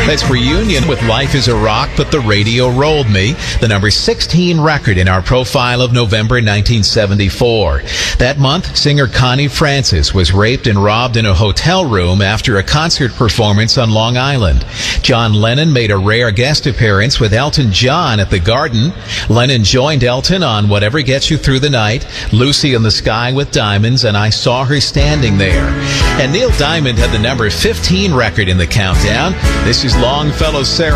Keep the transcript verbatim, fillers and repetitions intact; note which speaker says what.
Speaker 1: That's Reunion with Life is a Rock, but the radio rolled me, the number sixteen record in our profile of November nineteen seventy-four. That month, singer Connie Francis was raped and robbed in a hotel room after a concert performance on Long Island. John Lennon made a rare guest appearance with Elton John at the Garden. Lennon joined Elton on Whatever Gets You Through the Night, Lucy in the Sky with Diamonds, and I Saw Her Standing There. And Neil Diamond had the number fifteen record in the countdown. This is Longfellow Sarah.